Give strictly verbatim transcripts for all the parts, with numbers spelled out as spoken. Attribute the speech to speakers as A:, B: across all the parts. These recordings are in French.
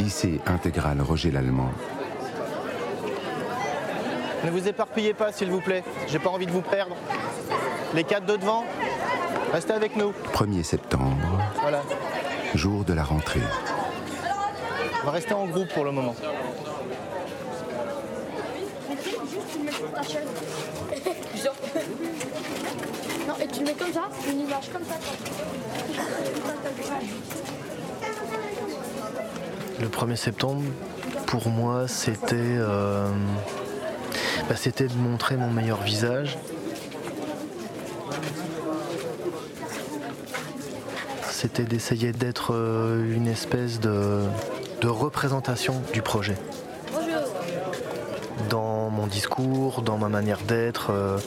A: lycée intégral Roger Lallemand.
B: Ne vous éparpillez pas, s'il vous plaît. J'ai pas envie de vous perdre. Les quatre de devant, restez avec nous.
A: premier septembre,
B: Voilà.
A: jour de la rentrée.
B: On va rester en groupe pour le moment.
C: Non, et tu le mets comme ça, une image comme ça.
D: Le premier septembre, pour moi, c'était, euh, bah, c'était de montrer mon meilleur visage. C'était d'essayer d'être euh, une espèce de, de représentation du projet. Dans mon discours, dans ma manière d'être. Euh,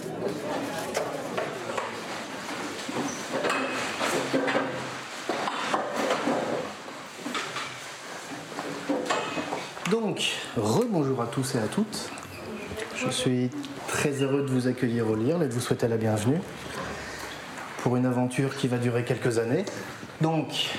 B: Donc, rebonjour à tous et à toutes. Je suis très heureux de vous accueillir au Lirl et de vous souhaiter la bienvenue pour une aventure qui va durer quelques années. Donc,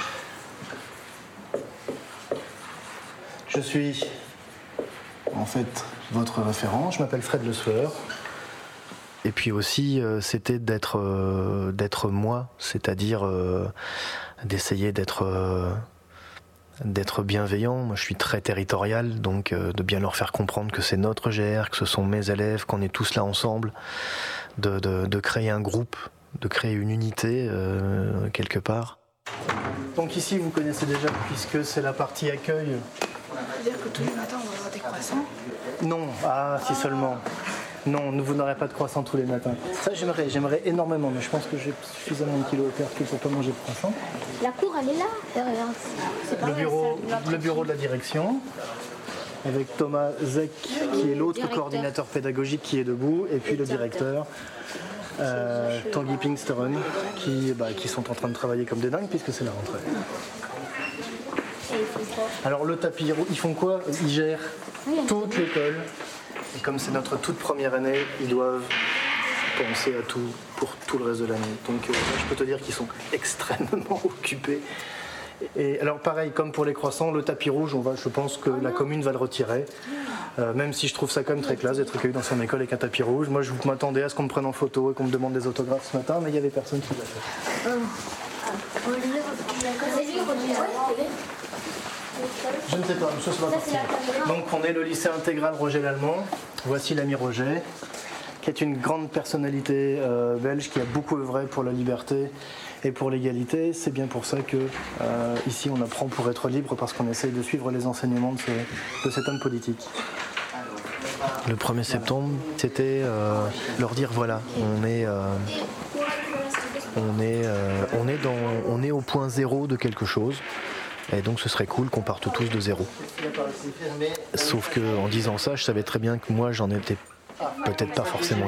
B: je suis en fait votre référent. Je m'appelle Fred Le Sueur.
D: Et puis aussi, euh, c'était d'être, euh, d'être moi, c'est-à-dire euh, d'essayer d'être... Euh, d'être bienveillant. Moi, je suis très territorial, donc euh, de bien leur faire comprendre que c'est notre G R, que ce sont mes élèves, qu'on est tous là ensemble, de, de, de créer un groupe, de créer une unité euh, quelque part.
B: Donc ici, vous connaissez déjà, puisque c'est la partie accueil.
C: C'est-à-dire que tous les matins, on va avoir des croissants.
B: Non, ah, si seulement. Non, nous, vous n'aurez pas de croissant tous les matins. Ça, j'aimerais, j'aimerais énormément, mais je pense que j'ai suffisamment de kilos à perdre que pour pas manger de croissant.
C: La cour, elle est là. Regarde. C'est pas
B: Le
C: vrai,
B: bureau,
C: c'est-
B: le bureau de la direction, avec Thomas Zek, qui est l'autre
C: Directeur.
B: coordinateur pédagogique qui est debout, et puis le directeur, euh, Tanguy Pinksteren, qui, bah, qui sont en train de travailler comme des dingues, puisque c'est la rentrée.
C: Et ils font quoi?
B: Alors le tapis rouge, ils font quoi? Ils gèrent toute l'école. Et comme c'est notre toute première année, ils doivent penser à tout pour tout le reste de l'année. Donc euh, je peux te dire qu'ils sont extrêmement occupés. Et alors pareil, comme pour les croissants, le tapis rouge, on va, je pense que la commune va le retirer. Euh, même si je trouve ça quand même très classe d'être accueilli dans son école avec un tapis rouge. Moi je m'attendais à ce qu'on me prenne en photo et qu'on me demande des autographes ce matin, mais il n'y avait personne qui l'a fait. Je ne sais pas, monsieur, ça va partir. Donc on est le lycée intégral Roger Lallemand. Voici l'ami Roger, qui est une grande personnalité euh, belge qui a beaucoup œuvré pour la liberté et pour l'égalité. C'est bien pour ça que euh, ici on apprend pour être libre, parce qu'on essaye de suivre les enseignements de, ce, de cet homme politique.
D: Le premier septembre, c'était euh, leur dire voilà, on est, euh, on est, euh, on est dans, on est au point zéro de quelque chose. Et donc ce serait cool qu'on parte tous de zéro. Sauf que en disant ça, je savais très bien que moi j'en étais peut-être pas forcément